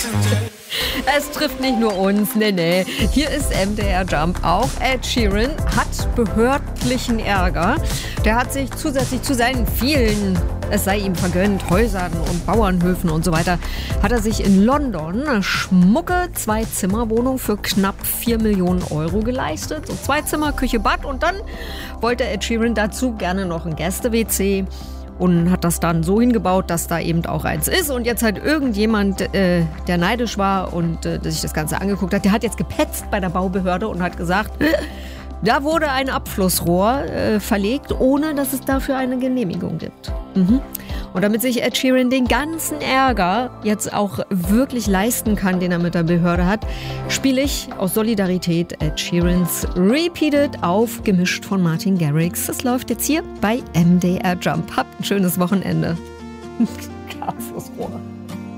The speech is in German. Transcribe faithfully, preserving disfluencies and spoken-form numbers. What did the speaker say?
Es trifft nicht nur uns, nee, nee. Hier ist M D R Jump. Auch Ed Sheeran hat behördlichen Ärger. Der hat sich zusätzlich zu seinen vielen, es sei ihm vergönnt, Häusern und Bauernhöfen und so weiter, hat er sich in London eine schmucke Zwei-Zimmer-Wohnung für knapp vier Millionen Euro geleistet. So zwei Zimmer, Küche, Bad, und dann wollte Ed Sheeran dazu gerne noch ein Gäste-W C. Und hat das dann so hingebaut, dass da eben auch eins ist. Und jetzt hat irgendjemand, äh, der neidisch war und äh, der sich das Ganze angeguckt hat, der hat jetzt gepetzt bei der Baubehörde und hat gesagt, äh, da wurde ein Abflussrohr äh, verlegt, ohne dass es dafür eine Genehmigung gibt. Mhm. Und damit sich Ed Sheeran den ganzen Ärger jetzt auch wirklich leisten kann, den er mit der Behörde hat, spiele ich aus Solidarität Ed Sheerans Repeat It auf, gemischt von Martin Garrix. Das läuft jetzt hier bei M D R Jump. Habt ein schönes Wochenende. Abflussrohr.